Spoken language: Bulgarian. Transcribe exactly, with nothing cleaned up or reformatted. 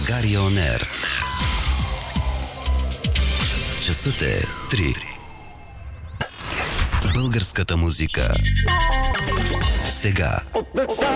България Он Ер. Часът е три. Българската музика сега.